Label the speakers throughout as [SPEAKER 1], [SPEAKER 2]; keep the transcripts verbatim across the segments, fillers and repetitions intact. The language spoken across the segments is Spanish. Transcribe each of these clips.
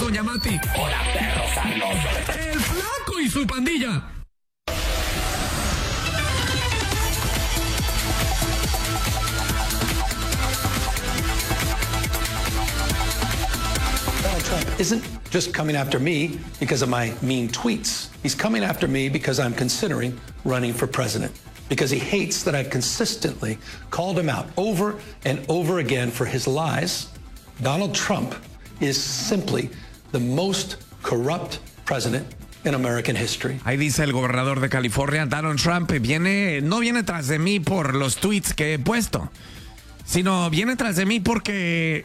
[SPEAKER 1] doña Mati.
[SPEAKER 2] Hola, perro sabroso.
[SPEAKER 1] El Flaco y su pandilla.
[SPEAKER 3] Donald Trump isn't just coming after me because of my mean tweets. He's coming after me because I'm considering running for president. Because he hates that I've consistently called him out over and over again for his lies. Donald Trump is simply the most corrupt president in American history.
[SPEAKER 1] Ahí dice el gobernador de California, Donald Trump, viene, no viene tras de mí por los tweets que he puesto, sino viene tras de mí porque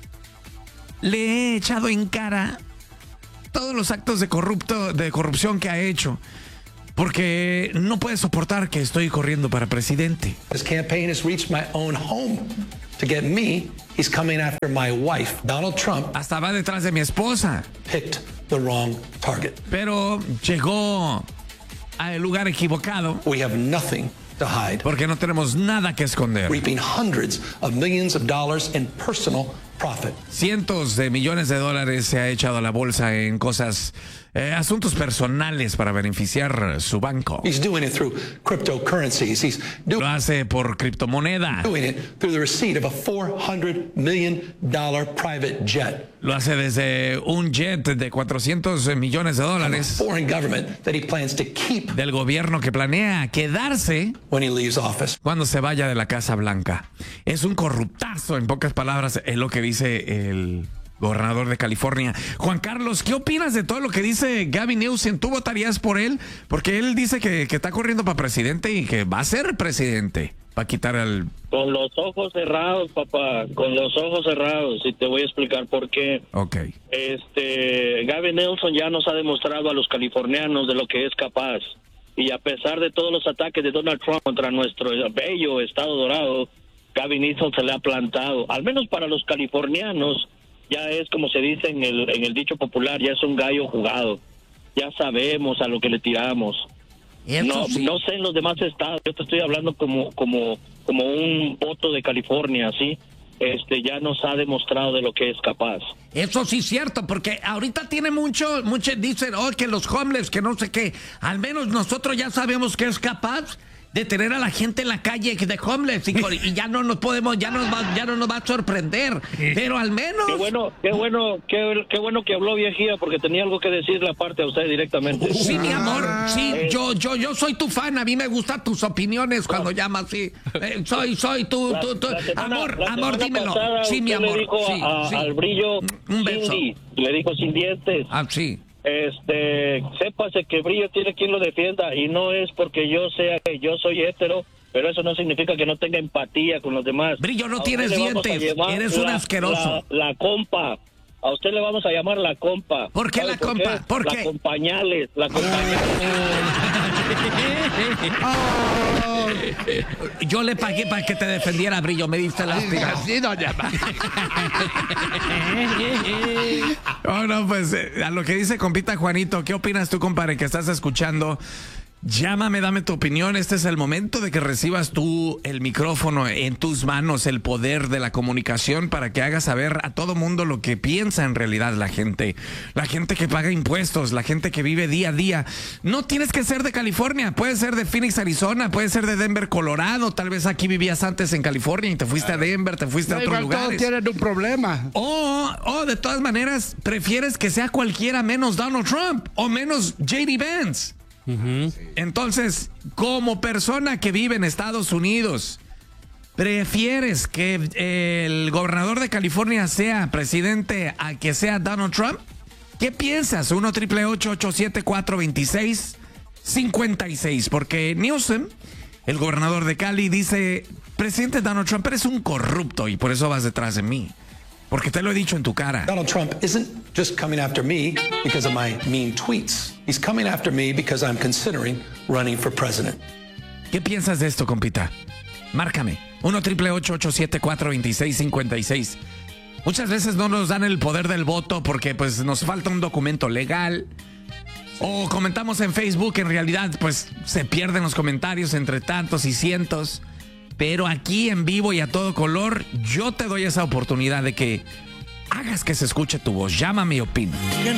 [SPEAKER 1] le he echado en cara todos los actos de corrupto, de corrupción que ha hecho. Porque no puede soportar que estoy corriendo para presidente.
[SPEAKER 3] His campaign has reached my own home. To get me, he's coming after my wife. Donald Trump
[SPEAKER 1] hasta va detrás de mi esposa.
[SPEAKER 3] Picked the wrong target.
[SPEAKER 1] Pero llegó al lugar equivocado.
[SPEAKER 3] We have nothing to hide.
[SPEAKER 1] Porque no tenemos nada que esconder.
[SPEAKER 3] Reaping hundreds of millions of dollars in personal profit.
[SPEAKER 1] Cientos de millones de dólares se ha echado a la bolsa en cosas, eh, asuntos personales para beneficiar su banco.
[SPEAKER 3] He's doing it through cryptocurrencies. He's do-
[SPEAKER 1] Lo hace por criptomoneda.
[SPEAKER 3] doing it through the receipt of a four hundred million dollars private jet.
[SPEAKER 1] Lo hace desde un jet de cuatrocientos millones de dólares.
[SPEAKER 3] Foreign government that he plans to keep
[SPEAKER 1] del gobierno que planea quedarse
[SPEAKER 3] when he leaves office.
[SPEAKER 1] Cuando se vaya de la Casa Blanca. Es un corruptazo, en pocas palabras, es lo que dice el gobernador de California. Juan Carlos, ¿qué opinas de todo lo que dice Gavin Newsom? ¿Tú votarías por él? Porque él dice que, que está corriendo para presidente y que va a ser presidente. Para quitar al...
[SPEAKER 4] Con los ojos cerrados, papá, con los ojos cerrados, y te voy a explicar por qué.
[SPEAKER 1] Ok.
[SPEAKER 4] Este, Gavin Newsom ya nos ha demostrado a los californianos de lo que es capaz. Y a pesar de todos los ataques de Donald Trump contra nuestro bello estado dorado, Gavin Newsom se le ha plantado. Al menos para los californianos, ya es como se dice en el, en el dicho popular, ya es un gallo jugado. Ya sabemos a lo que le tiramos. No, sí. no sé en los demás estados, yo te estoy hablando como como como un voto de California, ¿sí? Este ya nos ha demostrado de lo que es capaz.
[SPEAKER 5] Eso sí es cierto, porque ahorita tiene mucho, mucho, dicen, oh, que los homeless, que no sé qué, al menos nosotros ya sabemos que es capaz de tener a la gente en la calle de homeless y, y ya no nos podemos, ya, nos va, ya no nos va a sorprender, pero al menos...
[SPEAKER 4] Qué bueno, qué bueno, qué, qué bueno que habló viejía, porque tenía algo que decirle aparte a usted directamente.
[SPEAKER 5] Sí, mi amor, sí, eh. yo, yo, yo soy tu fan, a mí me gustan tus opiniones cuando llamas, sí, eh, soy, soy tu, tu, tu,
[SPEAKER 4] la semana,
[SPEAKER 5] amor,
[SPEAKER 4] la
[SPEAKER 5] amor, dímelo, sí, mi amor,
[SPEAKER 4] le dijo
[SPEAKER 5] sí,
[SPEAKER 4] a,
[SPEAKER 5] sí.
[SPEAKER 4] al brillo,
[SPEAKER 5] un beso.
[SPEAKER 4] Cindy, le dijo sin dientes.
[SPEAKER 5] Ah, sí.
[SPEAKER 4] Este, sépase que Brillo tiene quien lo defienda, y no es porque yo sea que yo soy hétero, pero eso no significa que no tenga empatía con los demás.
[SPEAKER 5] Brillo, no tienes dientes, eres un
[SPEAKER 4] la,
[SPEAKER 5] asqueroso.
[SPEAKER 4] La, la compa, a usted le vamos a llamar la compa.
[SPEAKER 5] ¿Por qué la
[SPEAKER 4] por
[SPEAKER 5] compa?
[SPEAKER 4] Qué?
[SPEAKER 5] ¿Por
[SPEAKER 4] la
[SPEAKER 5] qué?
[SPEAKER 4] Compañales, la compañales.
[SPEAKER 5] Oh. Yo le pagué para que te defendiera, Brillo, me diste lástima.
[SPEAKER 2] Sí, doña.
[SPEAKER 1] Oh, no, pues eh, a lo que dice compita Juanito, ¿qué opinas tú, compadre, que estás escuchando? Llámame, dame tu opinión. Este es el momento de que recibas tú el micrófono en tus manos, el poder de la comunicación, para que hagas saber a todo mundo lo que piensa en realidad la gente. La gente que paga impuestos, la gente que vive día a día. No tienes que ser de California, puedes ser de Phoenix, Arizona, puedes ser de Denver, Colorado. Tal vez aquí vivías antes en California y te fuiste a Denver, te fuiste a otros lugares.
[SPEAKER 2] Todos tienen un problema.
[SPEAKER 1] O, o de todas maneras, prefieres que sea cualquiera menos Donald Trump o menos J D Vance. Uh-huh. Entonces, como persona que vive en Estados Unidos, ¿prefieres que el gobernador de California sea presidente a que sea Donald Trump? ¿Qué piensas? uno triple ocho ocho siete cuatro dos seis cinco seis. Porque Newsom, el gobernador de Cali, dice: presidente Donald Trump, eres un corrupto y por eso vas detrás de mí. Porque te lo he dicho en tu cara.
[SPEAKER 3] Donald Trump isn't just coming after me because of my mean tweets. He's coming after me because I'm considering running for president.
[SPEAKER 1] ¿Qué piensas de esto, compita? Márcame. uno triple ocho ocho siete cuatro dos seis cinco seis. Muchas veces no nos dan el poder del voto porque pues nos falta un documento legal. O comentamos en Facebook, en realidad pues se pierden los comentarios entre tantos y cientos. Pero aquí en vivo y a todo color, yo te doy esa oportunidad de que hagas que se escuche tu voz. Llámame y opina.